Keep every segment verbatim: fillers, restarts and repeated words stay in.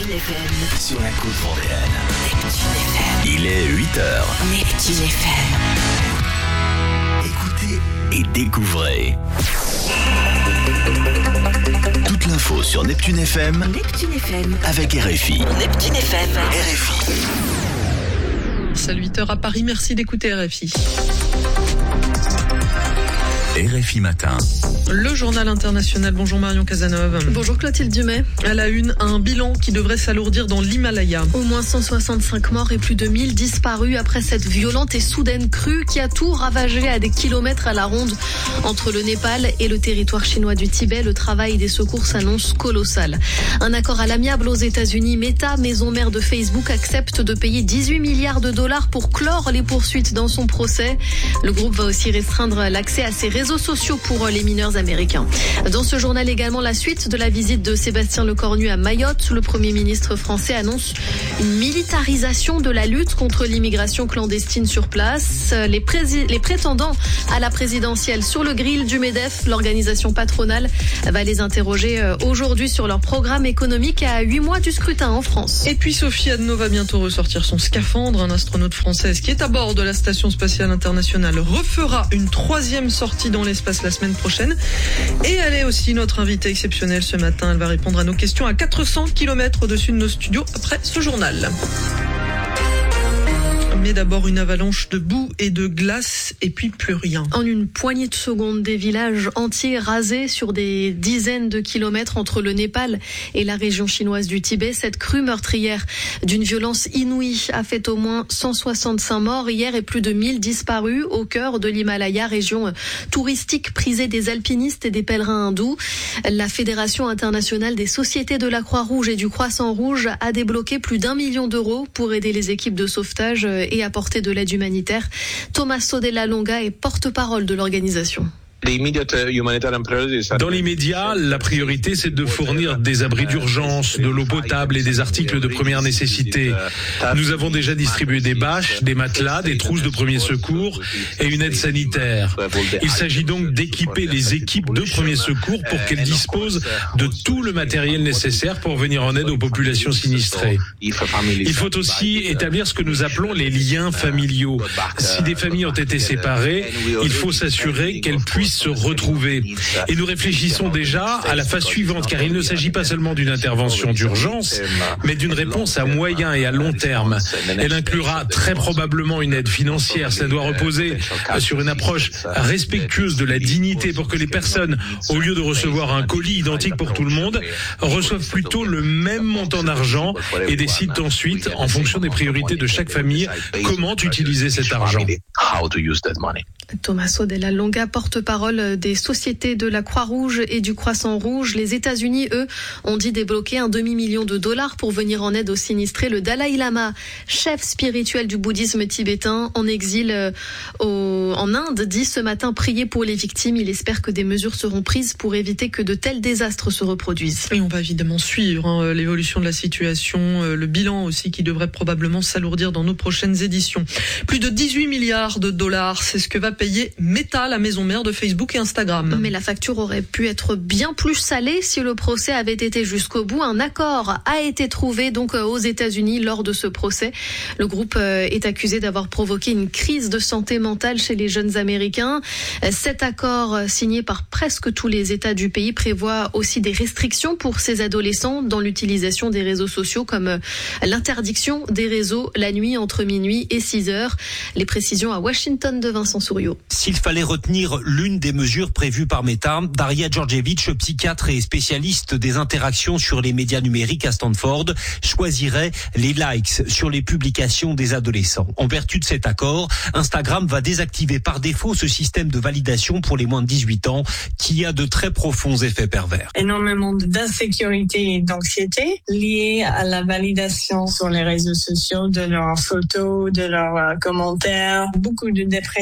Neptune F M. Sur la côte vendéenne. Neptune F M. Il est huit heures. Neptune F M. Écoutez et découvrez. Toute l'info sur Neptune F M. Neptune F M. Avec R F I. Neptune F M. R F I. C'est huit heures à Paris, merci d'écouter R F I. R F I Matin. Le journal international. Bonjour Marion Cazeneuve. Bonjour Clotilde Dumais. À la une, un bilan qui devrait s'alourdir dans l'Himalaya. Au moins cent soixante-cinq morts et plus de mille disparus après cette violente et soudaine crue qui a tout ravagé à des kilomètres à la ronde. Entre le Népal et le territoire chinois du Tibet, le travail des secours s'annonce colossal. Un accord à l'amiable aux États-Unis. Meta, maison mère de Facebook, accepte de payer dix-huit milliards de dollars pour clore les poursuites dans son procès. Le groupe va aussi restreindre l'accès à ses réseaux sociaux pour les mineurs américains. Dans ce journal également, la suite de la visite de Sébastien Lecornu à Mayotte. Le Premier ministre français annonce une militarisation de la lutte contre l'immigration clandestine sur place. Les, prési- les prétendants à la présidentielle sur le grill du MEDEF, l'organisation patronale, va les interroger aujourd'hui sur leur programme économique à huit mois du scrutin en France. Et puis Sophie Adno va bientôt ressortir son scaphandre. Un astronaute française qui est à bord de la Station spatiale internationale refera une troisième sortie dans l'espace la semaine prochaine. Et elle est aussi notre invitée exceptionnelle ce matin. Elle va répondre à nos questions à quatre cents kilomètres au-dessus de nos studios après ce journal. Mais d'abord une avalanche de boue et de glace et puis plus rien. En une poignée de secondes, des villages entiers rasés sur des dizaines de kilomètres entre le Népal et la région chinoise du Tibet. Cette crue meurtrière d'une violence inouïe a fait au moins cent soixante-cinq morts hier et plus de mille disparus au cœur de l'Himalaya, région touristique prisée des alpinistes et des pèlerins hindous. La Fédération internationale des sociétés de la Croix-Rouge et du Croissant-Rouge a débloqué plus d'un million d'euros pour aider les équipes de sauvetage et apporter de l'aide humanitaire. Tommaso Della Longa est porte-parole de l'organisation. Dans l'immédiat, la priorité, c'est de fournir des abris d'urgence, de l'eau potable et des articles de première nécessité. Nous avons déjà distribué des bâches, des matelas, des trousses de premier secours et une aide sanitaire. Il s'agit donc d'équiper les équipes de premier secours pour qu'elles disposent de tout le matériel nécessaire pour venir en aide aux populations sinistrées. Il faut aussi établir ce que nous appelons les liens familiaux. Si des familles ont été séparées, il faut s'assurer qu'elles puissent se retrouver. Et nous réfléchissons déjà à la phase suivante, car il ne s'agit pas seulement d'une intervention d'urgence, mais d'une réponse à moyen et à long terme. Elle inclura très probablement une aide financière. Ça doit reposer sur une approche respectueuse de la dignité pour que les personnes, au lieu de recevoir un colis identique pour tout le monde, reçoivent plutôt le même montant d'argent et décident ensuite, en fonction des priorités de chaque famille, comment utiliser cet argent. Tommaso Della Longa, porte-parole des sociétés de la Croix-Rouge et du Croissant-Rouge. Les États-Unis, eux, ont dit débloquer un demi-million de dollars pour venir en aide aux sinistrés. Le Dalai Lama, chef spirituel du bouddhisme tibétain, en exil euh, au, en Inde, dit ce matin prier pour les victimes. Il espère que des mesures seront prises pour éviter que de tels désastres se reproduisent. Et on va évidemment suivre hein, l'évolution de la situation, euh, le bilan aussi qui devrait probablement s'alourdir dans nos prochaines éditions. Plus de dix-huit milliards de dollars, c'est ce que va payer Meta, la maison mère de Facebook et Instagram. Mais la facture aurait pu être bien plus salée si le procès avait été jusqu'au bout. Un accord a été trouvé donc aux États-Unis lors de ce procès. Le groupe est accusé d'avoir provoqué une crise de santé mentale chez les jeunes Américains. Cet accord, signé par presque tous les États du pays, prévoit aussi des restrictions pour ces adolescents dans l'utilisation des réseaux sociaux, comme l'interdiction des réseaux la nuit entre minuit et six heures. Les précisions à Washington de Vincent Souriau. S'il fallait retenir l'une des mesures prévues par Meta, Daria Djordjevic, psychiatre et spécialiste des interactions sur les médias numériques à Stanford, choisirait les likes sur les publications des adolescents. En vertu de cet accord, Instagram va désactiver par défaut ce système de validation pour les moins de dix-huit ans qui a de très profonds effets pervers. Énormément d'insécurité et d'anxiété liées à la validation sur les réseaux sociaux de leurs photos, de leurs commentaires, beaucoup de dépression.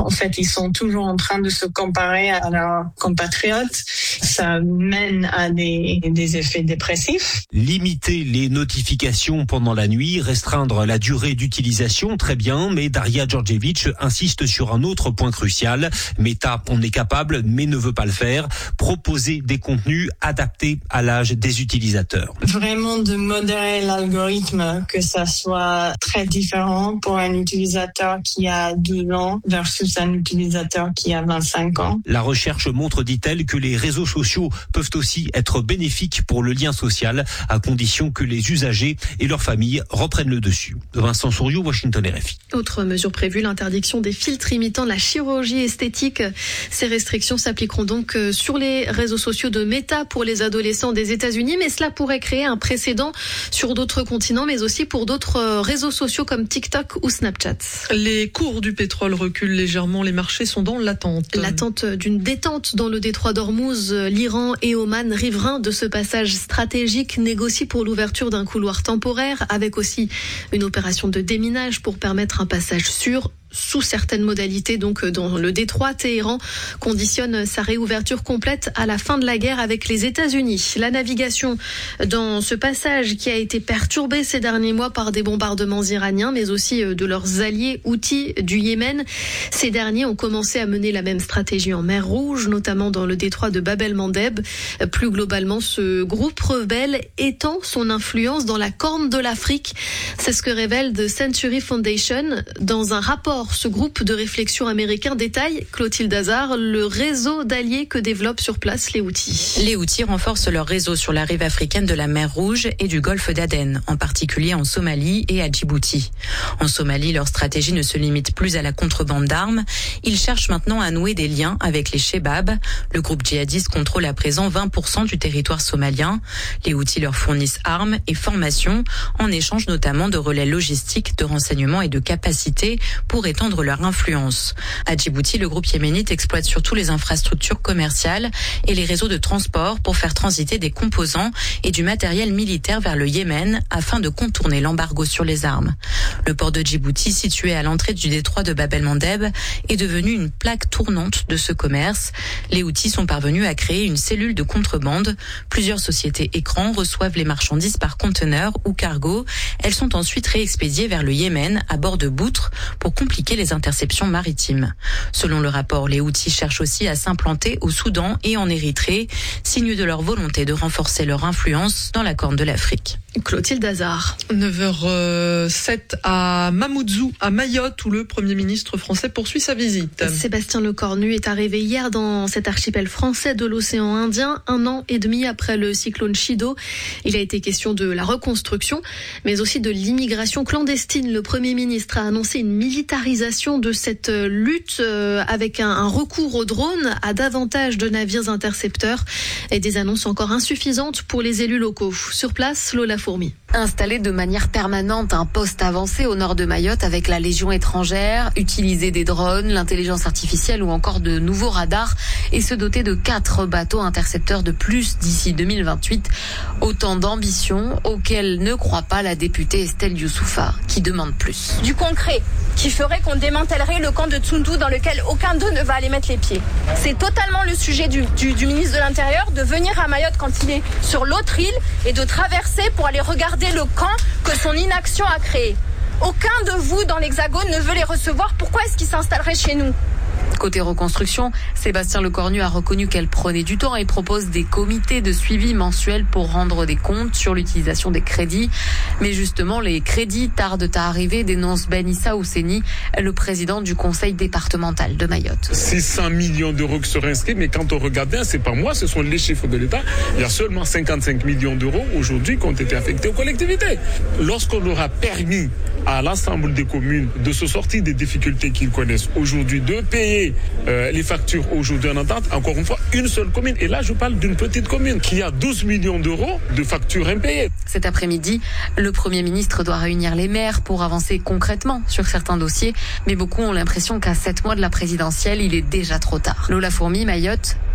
en fait, ils sont toujours en train de se comparer à leurs compatriotes. Ça mène à des, des effets dépressifs. Limiter les notifications pendant la nuit, restreindre la durée d'utilisation, très bien, mais Daria Djordjevic insiste sur un autre point crucial. Meta en est capable, mais ne veut pas le faire. Proposer des contenus adaptés à l'âge des utilisateurs. Vraiment de modérer l'algorithme, que ça soit très différent pour un utilisateur qui a douze ans versus un utilisateur qui a vingt-cinq ans. La recherche montre, dit-elle, que les réseaux sociaux peuvent aussi être bénéfiques pour le lien social, à condition que les usagers et leurs familles reprennent le dessus. Vincent Souriau, Washington R F I. Autre mesure prévue, l'interdiction des filtres imitant la chirurgie esthétique. Ces restrictions s'appliqueront donc sur les réseaux sociaux de Meta pour les adolescents des États-Unis, mais cela pourrait créer un précédent sur d'autres continents, mais aussi pour d'autres réseaux sociaux comme TikTok ou Snapchat. Les cours du pétrole reculent légèrement, les marchés sont dans l'attente. L'attente d'une détente dans le détroit d'Ormuz, l'Iran et Oman, riverains de ce passage stratégique, négocient pour l'ouverture d'un couloir temporaire, avec aussi une opération de déminage pour permettre un passage sûr sous certaines modalités. Donc dans le détroit, Téhéran conditionne sa réouverture complète à la fin de la guerre avec les États-Unis. La navigation dans ce passage qui a été perturbée ces derniers mois par des bombardements iraniens, mais aussi de leurs alliés Houthis du Yémen. Ces derniers ont commencé à mener la même stratégie en mer Rouge, notamment dans le détroit de Bab el-Mandeb. Plus globalement, ce groupe rebelle étend son influence dans la Corne de l'Afrique. C'est ce que révèle The Century Foundation dans un rapport. Ce groupe de réflexion américain détaille, Clotilde Hazard, le réseau d'alliés que développent sur place les Houthis. Les Houthis renforcent leur réseau sur la rive africaine de la mer Rouge et du golfe d'Aden, en particulier en Somalie et à Djibouti. En Somalie, leur stratégie ne se limite plus à la contrebande d'armes. Ils cherchent maintenant à nouer des liens avec les Shebab. Le groupe djihadiste contrôle à présent vingt pour cent du territoire somalien. Les Houthis leur fournissent armes et formations, en échange notamment de relais logistiques, de renseignements et de capacités pour étendre leur influence. À Djibouti, le groupe yéménite exploite surtout les infrastructures commerciales et les réseaux de transport pour faire transiter des composants et du matériel militaire vers le Yémen afin de contourner l'embargo sur les armes. Le port de Djibouti, situé à l'entrée du détroit de Bab el-Mandeb, est devenu une plaque tournante de ce commerce. Les Houthis sont parvenus à créer une cellule de contrebande. Plusieurs sociétés écrans reçoivent les marchandises par conteneur ou cargo. Elles sont ensuite réexpédiées vers le Yémen à bord de boutres pour compliquer les interceptions maritimes. Selon le rapport, les Houthis cherchent aussi à s'implanter au Soudan et en Érythrée, signe de leur volonté de renforcer leur influence dans la Corne de l'Afrique. Clotilde Hazard. neuf heures sept à Mamoudzou, à Mayotte, où le Premier ministre français poursuit sa visite. Sébastien Lecornu est arrivé hier dans cet archipel français de l'océan Indien, un an et demi après le cyclone Chido. Il a été question de la reconstruction, mais aussi de l'immigration clandestine. Le Premier ministre a annoncé une militarisation de cette lutte avec un recours aux drones, à davantage de navires intercepteurs et des annonces encore insuffisantes pour les élus locaux. Sur place, Lola Fourmi. Installer de manière permanente un poste avancé au nord de Mayotte avec la Légion étrangère, utiliser des drones, l'intelligence artificielle ou encore de nouveaux radars et se doter de quatre bateaux intercepteurs de plus d'ici deux mille vingt-huit. Autant d'ambitions auxquelles ne croit pas la députée Estelle Youssoufa, qui demande plus. Du concret, qui ferait qu'on démantèlerait le camp de Tsundu dans lequel aucun d'eux ne va aller mettre les pieds. C'est totalement le sujet du, du, du ministre de l'Intérieur de venir à Mayotte quand il est sur l'autre île et de traverser pour aller regarder le camp que son inaction a créé. Aucun de vous dans l'Hexagone ne veut les recevoir. Pourquoi est-ce qu'ils s'installeraient chez nous ? Côté reconstruction, Sébastien Lecornu a reconnu qu'elle prenait du temps et propose des comités de suivi mensuels pour rendre des comptes sur l'utilisation des crédits. Mais justement, les crédits tardent à arriver, dénonce Ben Issa Ousseni, le président du conseil départemental de Mayotte. six cents millions d'euros qui seraient inscrits, mais quand on regarde bien, c'est pas moi, ce sont les chiffres de l'État. Il y a seulement cinquante-cinq millions d'euros aujourd'hui qui ont été affectés aux collectivités. Lorsqu'on aura permis à l'ensemble des communes de se sortir des difficultés qu'ils connaissent aujourd'hui, de payer euh, les factures aujourd'hui en entente, encore une fois, une seule commune. Et là, je parle d'une petite commune qui a douze millions d'euros de factures impayées. Cet après-midi, le Premier ministre doit réunir les maires pour avancer concrètement sur certains dossiers. Mais beaucoup ont l'impression qu'à sept mois de la présidentielle, il est déjà trop tard. Lola Fourmi, Mayotte,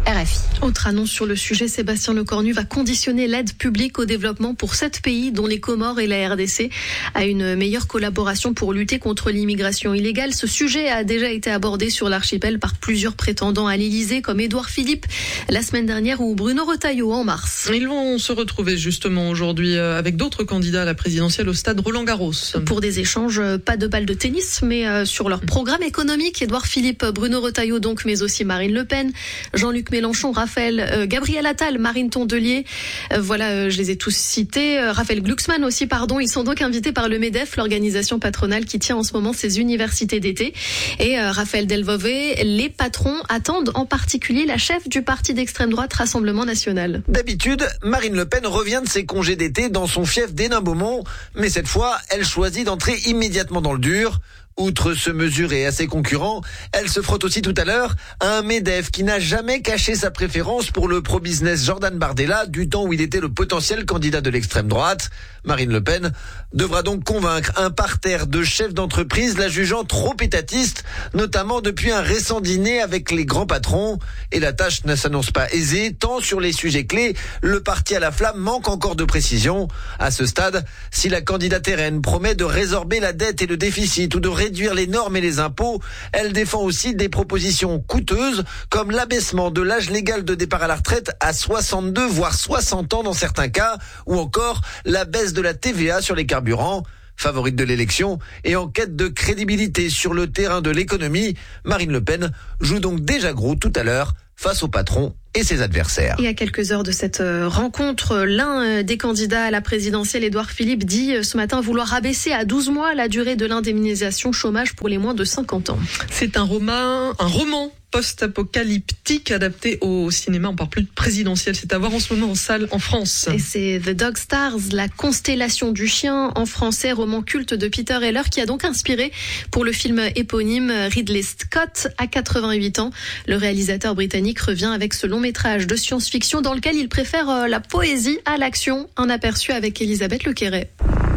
R F I. Autre annonce sur le sujet, Sébastien Lecornu va conditionner l'aide publique au développement pour sept pays, dont les Comores et la R D C, à une meilleure collaboration pour lutter contre l'immigration illégale. Ce sujet a déjà été abordé sur l'archipel par plusieurs prétendants à l'Élysée, comme Édouard Philippe la semaine dernière ou Bruno Retailleau en mars. Ils vont se retrouver justement aujourd'hui avec d'autres candidats à la présidentielle au stade Roland-Garros. Pour des échanges, pas de balle de tennis, mais sur leur programme économique. Édouard Philippe, Bruno Retailleau donc, mais aussi Marine Le Pen, Jean-Luc Mélenchon, Raphaël, euh, Gabriel Attal, Marine Tondelier. Euh, voilà, euh, je les ai tous cités. Euh, Raphaël Glucksmann aussi, pardon. Ils sont donc invités par le MEDEF, l'organisation patronale qui tient en ce moment ses universités d'été. Et euh, Raphaël Delvové, les patrons attendent en particulier la chef du parti d'extrême droite Rassemblement National. D'habitude, Marine Le Pen revient de ses congés d'été dans son fief d'Hénin-Beaumont. Mais cette fois, elle choisit d'entrer immédiatement dans le dur. Outre se mesurer à ses concurrents, elle se frotte aussi tout à l'heure à un MEDEF qui n'a jamais caché sa préférence pour le pro-business Jordan Bardella du temps où il était le potentiel candidat de l'extrême droite. Marine Le Pen devra donc convaincre un parterre de chefs d'entreprise la jugeant trop étatiste, notamment depuis un récent dîner avec les grands patrons. Et la tâche ne s'annonce pas aisée, tant sur les sujets clés, le parti à la flamme manque encore de précision. À ce stade, si la candidate R N promet de résorber la dette et le déficit ou de réduire les normes et les impôts, elle défend aussi des propositions coûteuses comme l'abaissement de l'âge légal de départ à la retraite à soixante-deux voire soixante ans dans certains cas, ou encore la baisse de la T V A sur les carburants. Favorite de l'élection et en quête de crédibilité sur le terrain de l'économie, Marine Le Pen joue donc déjà gros tout à l'heure face au patron et ses adversaires. Et à quelques heures de cette rencontre, l'un des candidats à la présidentielle, Édouard Philippe, dit ce matin vouloir abaisser à douze mois la durée de l'indemnisation chômage pour les moins de cinquante ans. C'est un roman, un roman post-apocalyptique adapté au cinéma. On parle plus de présidentiel, c'est à voir en ce moment en salle en France. Et c'est The Dog Stars, la constellation du chien en français, roman culte de Peter Heller qui a donc inspiré pour le film éponyme Ridley Scott. À quatre-vingt-huit ans, le réalisateur britannique revient avec ce long métrage de science-fiction dans lequel il préfère la poésie à l'action. Un aperçu avec Elisabeth Lequerret.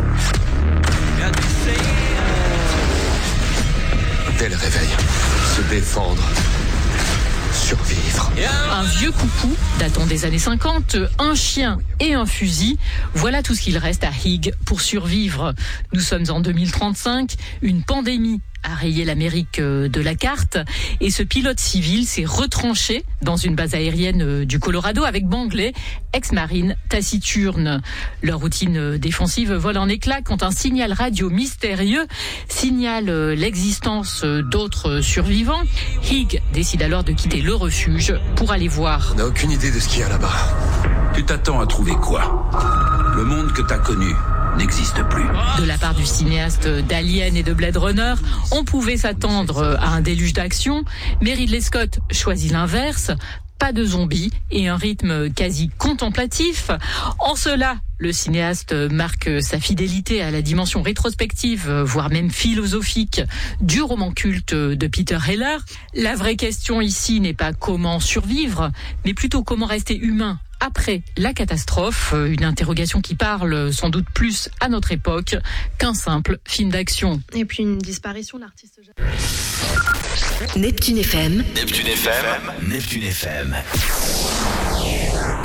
Dès le réveil, se défendre. Survivre. Un vieux coucou datant des années cinquante, un chien et un fusil. Voilà tout ce qu'il reste à Higg pour survivre. Nous sommes en deux mille trente-cinq, une pandémie a rayé l'Amérique de la carte et ce pilote civil s'est retranché dans une base aérienne du Colorado avec Bangley, ex-marine taciturne. Leur routine défensive vole en éclats quand un signal radio mystérieux signale l'existence d'autres survivants. Higg décide alors de quitter le refuge pour aller voir. On n'a aucune idée de ce qu'il y a là-bas. Tu t'attends à trouver quoi? Le monde que t'as connu n'existe plus. De la part du cinéaste d'Alien et de Blade Runner, on pouvait s'attendre à un déluge d'action, mais Ridley Scott choisit l'inverse. Pas de zombies et un rythme quasi contemplatif. En cela, le cinéaste marque sa fidélité à la dimension rétrospective, voire même philosophique, du roman culte de Peter Heller. La vraie question ici n'est pas comment survivre, mais plutôt comment rester humain après la catastrophe, une interrogation qui parle sans doute plus à notre époque qu'un simple film d'action. Et puis une disparition de l'artiste. Neptune F M. Neptune F M. Neptune F M.